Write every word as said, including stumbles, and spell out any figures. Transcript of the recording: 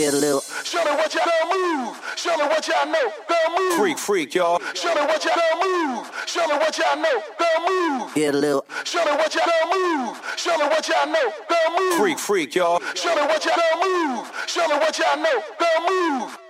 Get a little. Show me what y'all don't move. Show me what y'all know. Go move. Freak, freak, y'all. Show me what y'all don't move. Show me what y'all know. Go move. Get a little. Show me what y'all don't move. Show me what y'all know. Go move. Freak, freak, y'all. Show me what y'all don't move. Show me what y'all know. Go move.